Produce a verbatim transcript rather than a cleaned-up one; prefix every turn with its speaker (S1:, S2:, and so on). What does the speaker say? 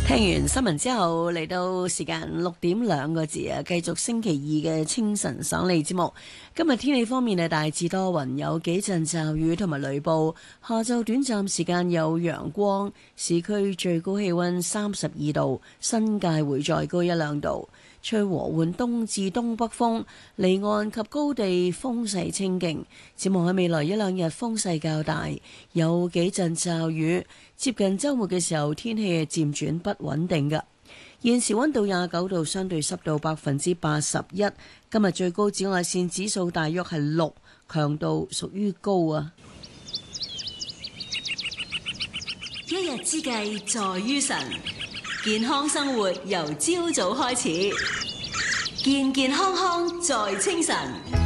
S1: 聽完新聞之後，嚟到時間六點兩個字啊，繼續星期二嘅清晨爽利節目。今日天氣方面係大致多雲，有幾陣驟雨同埋雷暴。下晝短暫時間有陽光，市區最高氣溫三十二度，新界會再高一兩度。吹和緩東至東北風，離岸及高地風勢清勁。展望喺未來一兩日風勢較大，有幾陣驟雨。接近週末嘅時候，天氣係漸轉不穩定㗎。現時溫度廿九度，相對濕度百分之八十一。今日最高紫外線指數大約係六，強度屬於高啊。
S2: 一日之計在於晨，健康生活由朝早開始，健健康康在清晨。